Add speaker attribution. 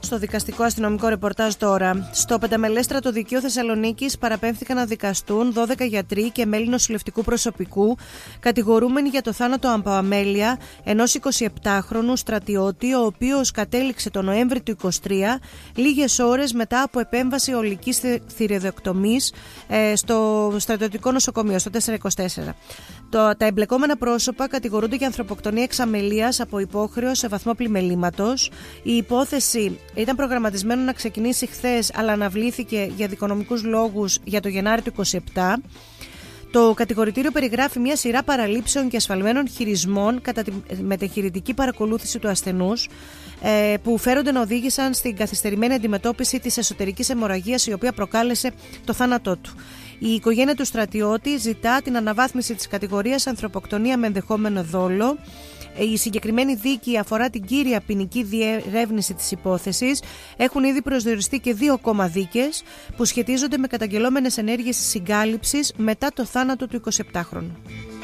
Speaker 1: Στο δικαστικό αστυνομικό ρεπορτάζ τώρα. Στο πενταμελές στρατοδικείο Θεσσαλονίκης παραπέμφθηκαν να δικαστούν 12 γιατροί και μέλη νοσηλευτικού προσωπικού, κατηγορούμενοι για το θάνατο από αμέλεια ενός 27χρονου στρατιώτη, ο οποίος κατέληξε τον Νοέμβρη του 2023, λίγες ώρες μετά από επέμβαση ολικής θηροειδεκτομής στο στρατιωτικό νοσοκομείο, στο 424. Τα εμπλεκόμενα πρόσωπα κατηγορούνται για ανθρωποκτονία εξ αμελίας από υπόχρεο σε βαθμό πλημελήματος. Η υπόθεση ήταν προγραμματισμένο να ξεκινήσει χθες, αλλά αναβλήθηκε για δικονομικούς λόγους για το Γενάρη του 2027. Το κατηγορητήριο περιγράφει μια σειρά παραλήψεων και ασφαλμένων χειρισμών κατά τη μετεχειρητική παρακολούθηση του ασθενούς, που φέρονται να οδήγησαν στην καθυστερημένη αντιμετώπιση της εσωτερικής αιμορραγίας, η οποία προκάλεσε το θάνατό του. Η οικογένεια του στρατιώτη ζητά την αναβάθμιση της κατηγορίας ανθρωποκτονία με ενδεχόμενο δόλο. Η συγκεκριμένη δίκη αφορά την κύρια ποινική διερεύνηση της υπόθεσης. Έχουν ήδη προσδιοριστεί και 2 ακόμα δίκες που σχετίζονται με καταγγελόμενες ενέργειες συγκάλυψης μετά το θάνατο του 27χρονου.